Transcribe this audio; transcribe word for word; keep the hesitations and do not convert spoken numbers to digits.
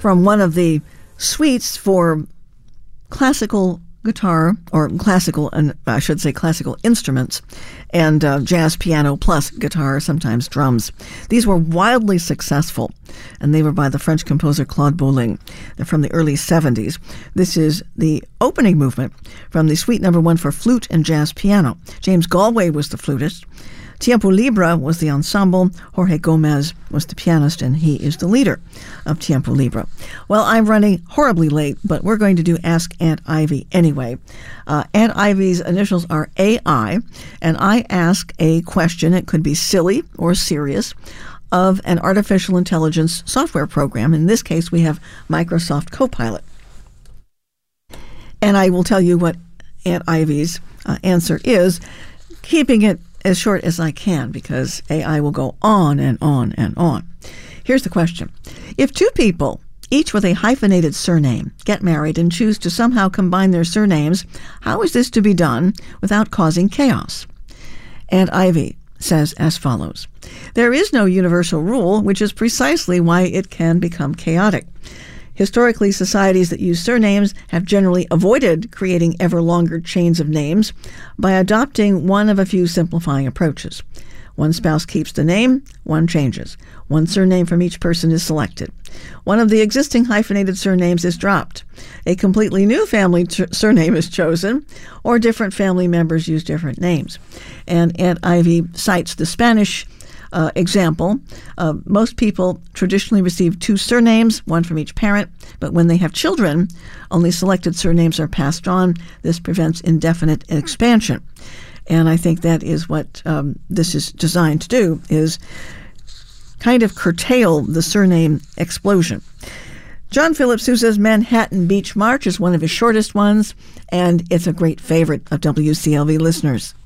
from one of the suites for classical guitar, or classical, and I should say classical instruments, and uh, jazz piano plus guitar, sometimes drums. These were wildly successful, and they were by the French composer Claude Bolling. They're from the early seventies. This is the opening movement from the suite number one for flute and jazz piano. James Galway was the flutist. Tiempo Libre was the ensemble. Jorge Gomez was the pianist, and he is the leader of Tiempo Libre. Well, I'm running horribly late, but we're going to do Ask Aunt Ivy anyway. Uh, Aunt Ivy's initials are A I, and I ask a question, it could be silly or serious, of an artificial intelligence software program. In this case, we have Microsoft Copilot. And I will tell you what Aunt Ivy's uh, answer is, keeping it as short as I can, because A I will go on and on and on. Here's the question. If two people, each with a hyphenated surname, get married and choose to somehow combine their surnames, how is this to be done without causing chaos? Aunt Ivy says as follows. There is no universal rule, which is precisely why it can become chaotic. Historically, societies that use surnames have generally avoided creating ever longer chains of names by adopting one of a few simplifying approaches. One spouse keeps the name, one changes. One surname from each person is selected. One of the existing hyphenated surnames is dropped. A completely new family t- surname is chosen, or different family members use different names. And Aunt Ivy cites the Spanish Uh, example, uh, most people traditionally receive two surnames, one from each parent, but when they have children, only selected surnames are passed on. This prevents indefinite expansion. And I think that is what um, this is designed to do, is kind of curtail the surname explosion. John Phillips, who says Manhattan Beach March is one of his shortest ones, and it's a great favorite of W C L V listeners.